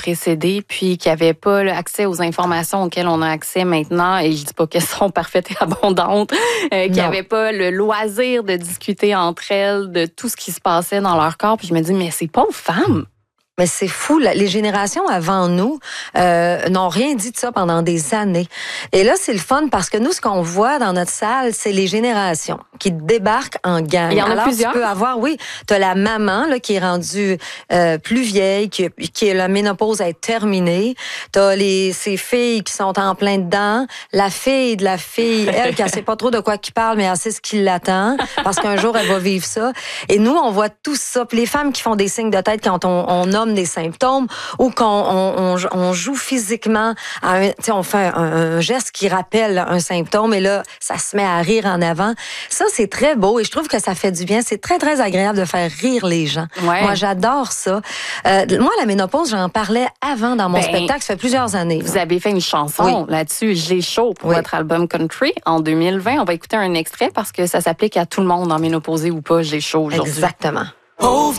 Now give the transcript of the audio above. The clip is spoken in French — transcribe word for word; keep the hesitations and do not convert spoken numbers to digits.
précédé, puis qui n'avaient pas accès aux informations auxquelles on a accès maintenant, et je dis pas qu'elles sont parfaites et abondantes, euh, qui n'avaient pas le loisir de discuter entre elles de tout ce qui se passait dans leur corps. Puis je me dis, mais ces pauvres femmes! Mais c'est fou, les générations avant nous euh, n'ont rien dit de ça pendant des années. Et là, c'est le fun parce que nous, ce qu'on voit dans notre salle, c'est les générations qui débarquent en gang. Il y en a Alors, plusieurs. Tu peux avoir, oui, tu as la maman là, qui est rendue euh, plus vieille, qui, qui est la ménopause est terminée. Tu as les, ces filles qui sont en plein dedans. La fille de la fille, elle, qui ne sait pas trop de quoi qu'il parle, mais elle sait ce qui l'attend parce qu'un jour, elle va vivre ça. Et nous, on voit tout ça. Puis les femmes qui font des signes de tête quand on, on nomme des symptômes ou qu'on on, on, on joue physiquement, à un, on fait un, un geste qui rappelle un symptôme et là, ça se met à rire en avant. Ça, c'est très beau et je trouve que ça fait du bien. C'est très, très agréable de faire rire les gens. Ouais. Moi, j'adore ça. Euh, moi, la ménopause, j'en parlais avant dans mon ben, spectacle. Ça fait plusieurs années. Vous là. avez fait une chanson oui. là-dessus, J'ai chaud, pour oui. votre album Country en deux mille vingt. On va écouter un extrait parce que ça s'applique à tout le monde, en ménopausée ou pas, J'ai chaud aujourd'hui. Exactement. Pauvre